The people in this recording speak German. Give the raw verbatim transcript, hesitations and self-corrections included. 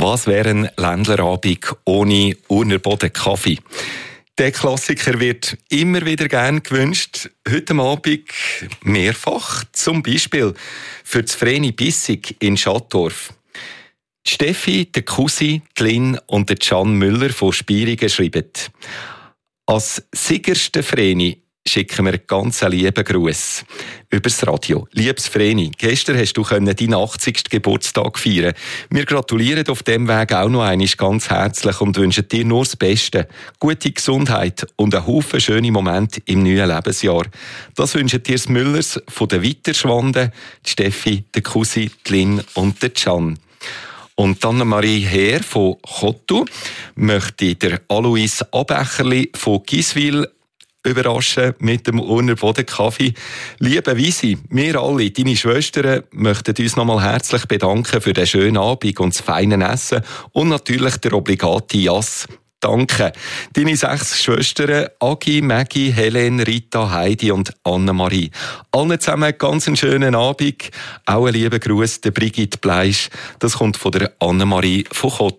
Was wäre ein Ländlerabend ohne Urner Boden Kaffee? Der Klassiker wird immer wieder gern gewünscht. Heute Abend mehrfach. Zum Beispiel für das Vreni Bissig in Schattdorf. Die Steffi, der Cousin, die Lynn und der Can Müller von Spierigen schreiben: Als siegerste Vreni schicken wir einen ganz lieben Gruß übers Radio. Liebes Vreni, gestern hast du deinen achtzigsten Geburtstag feiern. Wir gratulieren auf dem Weg auch noch einmal ganz herzlich und wünschen dir nur das Beste. Gute Gesundheit und einen Haufen schöne Momente im neuen Lebensjahr. Das wünschen dir das Müllers von den Weiterschwanden, die Steffi, der Cousin, die Lynn und der Can. Und Anne-Marie Heer von Kottu möchte der Alois Abecherli von Giswil überraschen mit dem Urner Boden Kaffee. Liebe Wisi, wir alle, deine Schwestern, möchten uns nochmal herzlich bedanken für den schönen Abend und das feine Essen und natürlich der obligate Jass. Danke. Deine sechs Schwestern, Agi, Maggie, Helen, Rita, Heidi und Anne-Marie. Allen zusammen einen ganz schönen Abend. Auch einen lieben Gruß der Brigitte Bleisch. Das kommt von der Anne-Marie von Kottu.